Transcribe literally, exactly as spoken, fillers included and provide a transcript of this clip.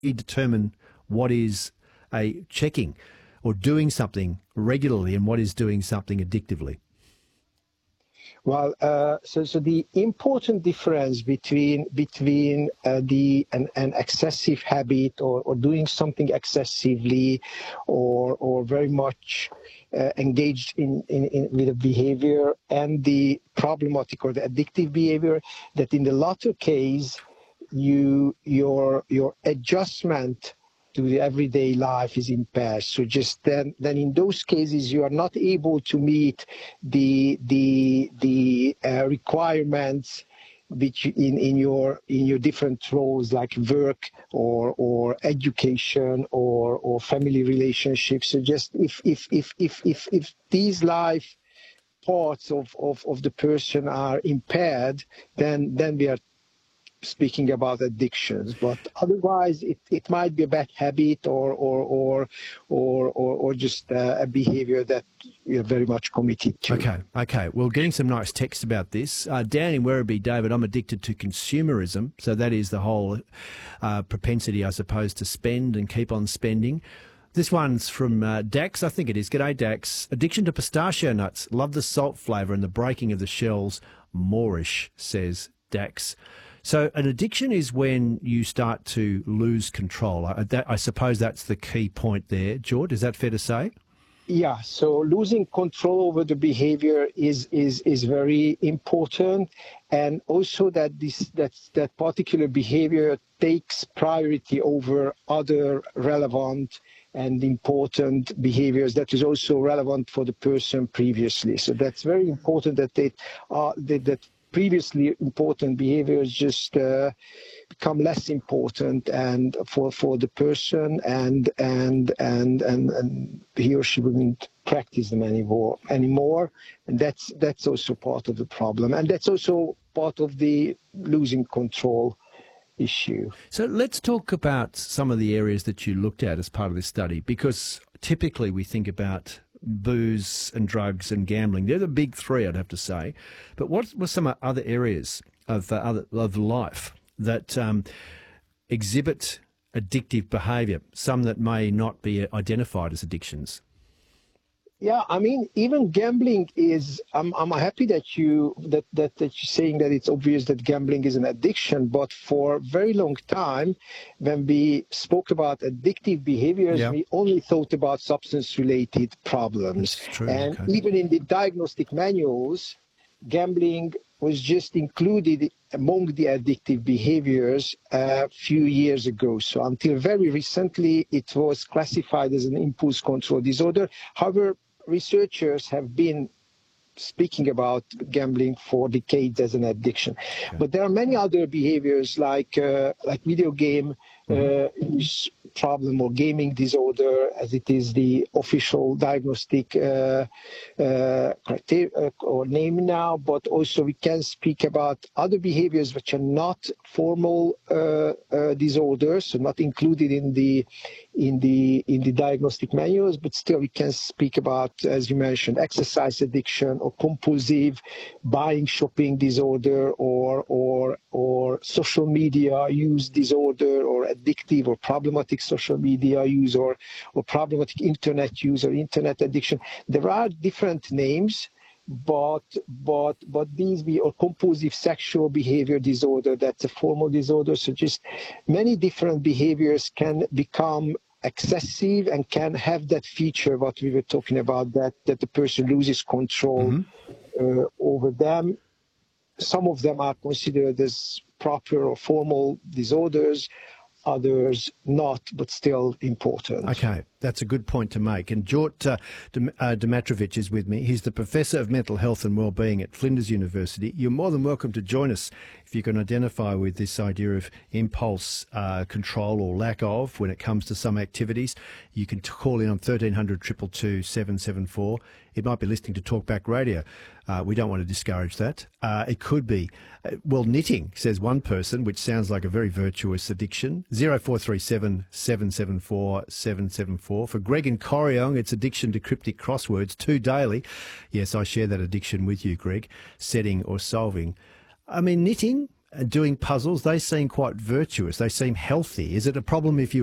you determine what is a checking or doing something regularly and what is doing something addictively? Well, uh, so so the important difference between between uh, the an, an excessive habit or, or doing something excessively, or or very much uh, engaged in, in, in with a behavior, and the problematic or the addictive behavior, that in the latter case, you your your adjustment to the everyday life is impaired. So just then, then in those cases, you are not able to meet the the the uh, requirements which in, in your in your different roles, like work or or education or or family relationships. So just if if if if if, if these life parts of, of, of the person are impaired, then then we are speaking about addictions. But otherwise it, it might be a bad habit or or or or or, or just uh, a behavior that you're very much committed to. Okay, okay. Well, getting some nice text about this. Uh, Dan in Werribee, David, I'm addicted to consumerism. So that is the whole uh, propensity, I suppose, to spend and keep on spending. This one's from uh, Dax, I think it is. G'day, Dax. Addiction to pistachio nuts. Love the salt flavour and the breaking of the shells. Moorish, says Dax. So an addiction is when you start to lose control. I, that, I suppose that's the key point there. George, is that fair to say? Yeah, so losing control over the behavior is is is very important, and also that this that that particular behavior takes priority over other relevant and important behaviors that is also relevant for the person previously. So that's very important that they are that, that previously important behaviors just uh, become less important and for, for the person, and and and and and he or she wouldn't practice them anymore anymore. And that's that's also part of the problem, and that's also part of the losing control issue. So let's talk about some of the areas that you looked at as part of this study, because typically we think about booze and drugs and gambling. They're the big three, I'd have to say. But what were some other areas of uh, other, of life that um, exhibit addictive behaviour, some that may not be identified as addictions? Yeah, I mean, even gambling is. I'm I'm happy that you that, that that you're saying that it's obvious that gambling is an addiction. But for a very long time, when we spoke about addictive behaviors, yeah. we only thought about substance-related problems. True, and okay. even in the diagnostic manuals, gambling was just included among the addictive behaviors a few years ago. So until very recently, it was classified as an impulse control disorder. However, researchers have been speaking about gambling for decades as an addiction. Okay. But there are many other behaviors like uh, like video game uh, use problem or gaming disorder, as it is the official diagnostic uh, uh, criteria or name now. But also we can speak about other behaviors which are not formal uh, uh, disorders, so not included in the in the in the diagnostic manuals. But still, we can speak about, as you mentioned, exercise addiction or compulsive buying shopping disorder, or or or social media use disorder, or addictive or problematic social media use, or or problematic internet use or internet addiction. There are different names, but but but these be or compulsive sexual behavior disorder, that's a formal disorder. So just many different behaviors can become excessive and can have that feature what we were talking about, that that the person loses control mm-hmm. uh, over them. Some of them are considered as proper or formal disorders, others not, but still important. Okay, that's a good point to make. And Jort uh, Dim- uh, Dimitrovich is with me. He's the Professor of Mental Health and Wellbeing at Flinders University. You're more than welcome to join us if you can identify with this idea of impulse uh, control or lack of when it comes to some activities. You can t- call in on thirteen hundred, two two two, seven seven four. It might be listening to Talkback Radio. Uh, we don't want to discourage that. Uh, it could be, uh, well, knitting, says one person, which sounds like a very virtuous addiction. zero four three seven, seven seven four, seven seven four. For Greg in Corryong, it's addiction to cryptic crosswords, two daily. Yes, I share that addiction with you, Greg. Setting or solving. I mean, knitting, uh, doing puzzles? They seem quite virtuous. They seem healthy. Is it a problem if you